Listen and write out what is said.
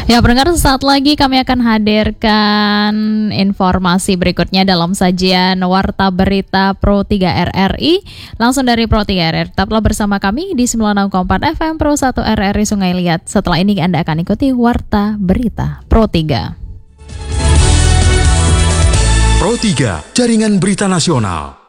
Ya, pendengar, sesaat lagi kami akan hadirkan informasi berikutnya dalam sajian Warta Berita Pro 3 RRI. Langsung dari Pro 3 RRI. Tetaplah bersama kami di 96,4 FM Pro 1 RRI Sungai Liat. Setelah ini Anda akan ikuti Warta Berita Pro 3. Pro 3, Jaringan Berita Nasional.